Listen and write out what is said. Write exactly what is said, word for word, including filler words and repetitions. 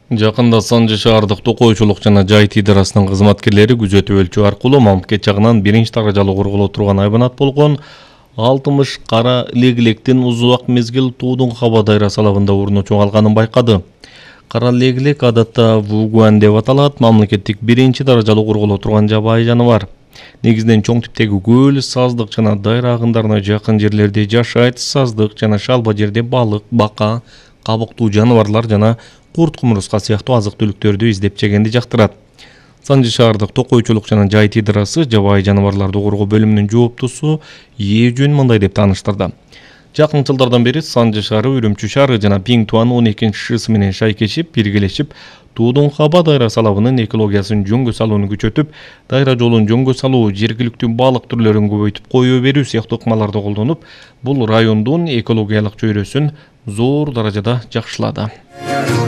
Жакында Санжы шаардык токойчулук жана жай тийдирасынын кызматкерлери күзөтүп өлчөө аркылуу мамлекет жагынан биринчи даражалуу корголо турган айбанат болгон алтымыш кара легилектин узак мезгил туудун хаба дайрасы алабында орну чоңалганын байкады. Кара легилек адатта вугуан деп аталат, мамлекеттик биринчи даражалуу корголо турган жабайы жаныбар. Негизинен чоң типтеги көл, саздык жана дайра агындарына жакын жерлерде жашайт, саздык жана шалба жерде балык, бака, кабыктуу жаныбарлар жана курт кумурска сыяктуу азык түлүктөрдү издеп жегенди жактырат. Санжы шаардык токойчулук жана жай тийдирасы жабайы жаныбарларды коргоо бөлүмүнүн жооптусу Ежүн мындай деп тааныштырды. Жакын жылдардан бери Санжы шаары, Үрүмчү шаары жана Пиң Туан он экинчи шысы менен шайкешип, биргелешип, туудун хаба дайрасы алабынын экологиясын жөнгө салууну күчөтүп, дайра жолун жөнгө салуу, жергиликтүү балык түрлөрүн көбөйтүп кое берүү сыяктуу ыкмаларды колдонуп, бул райондун экологиялык чөйрөсүн зор даражада жакшылады.